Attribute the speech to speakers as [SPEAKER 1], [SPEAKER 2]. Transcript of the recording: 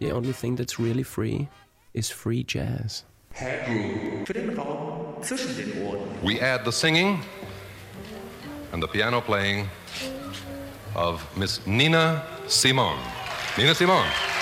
[SPEAKER 1] The only thing that's really free is free jazz.
[SPEAKER 2] Headroom für den Raum zwischen den Ohren.
[SPEAKER 3] We add the singing and the piano playing of Miss Nina Simone. Nina Simone.